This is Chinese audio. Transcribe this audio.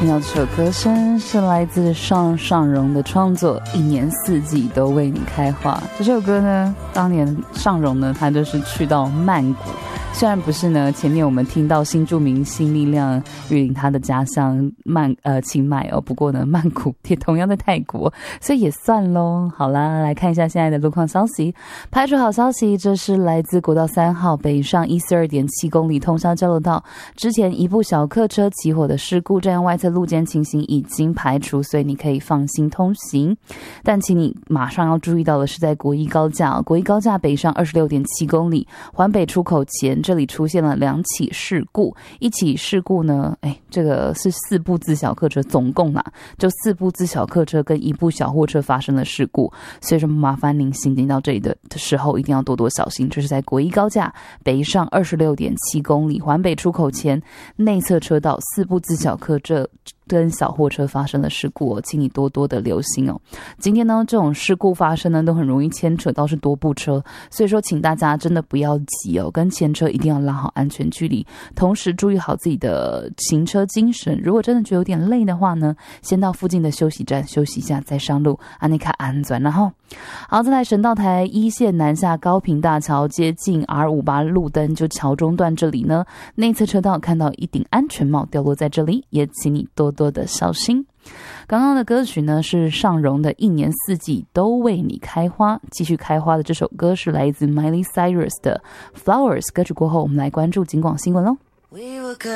听到这首歌声是来自尚荣的创作《一年四季都为你开花》。这首歌呢，当年尚荣呢，他就是去到曼谷，虽然不是呢，前面我们听到新著名新力量玉林他的家乡清迈哦，不过呢，曼谷也同样在泰国，所以也算咯。好啦，来看一下现在的路况消息。排除好消息，这是来自国道3号北上142.7公里通霄交流道，之前一部小客车起火的事故，这样外侧路肩情形已经排除，所以你可以放心通行。但请你马上要注意到的是，在国一高架，国一高架北上26.7公里，环北出口前，这里出现了2起事故。一起事故呢，这个是4部自小客车，总共就4部自小客车跟1部小货车发生了事故，所以说麻烦您行经到这里的时候一定要多多小心。这是在国一高架北上26.7公里，环北出口前内侧车道4部自小客车跟小货车发生了事故请你多多的留心哦。今天呢，这种事故发生呢，都很容易牵扯到是多部车，所以说请大家真的不要急哦，跟前车一定要拉好安全距离，同时注意好自己的行车精神。如果真的觉得有点累的话呢，先到附近的休息站休息一下再上路，安尼卡安全。然后好，再来省道台1线南下高屏大桥接近 R58 路灯就桥中段这里呢，内侧车道看到一顶安全帽掉落在这里，也请你多多的小心。刚刚的歌曲呢是尚荣的《一年四季都为你开花》，继续开花的这首歌是来自 Miley Cyrus 的 Flowers。 歌曲过后我们来关注警广新闻咯。